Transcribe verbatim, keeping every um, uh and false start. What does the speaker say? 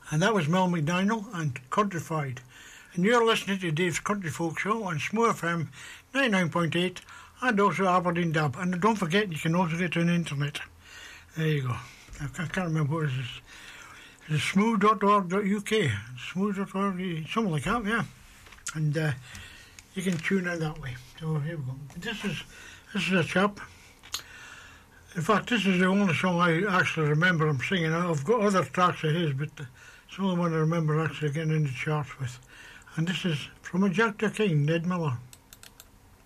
And that was Mel McDonald and Countrified. And you're listening to Dave's Country Folk Show on Smo F M ninety-nine point eight and also Aberdeen Dub. And don't forget, you can also get it on the internet. There you go. I can't remember what it is. It's smo dot org dot U K. smo dot org, something like that, yeah. And uh, you can tune in that way. So here we go. This is, this is a chap. In fact, this is the only song I actually remember him singing. I've got other tracks of his, but it's the only one I remember actually getting in the charts with. And this is from a Jack the King, Ned Miller.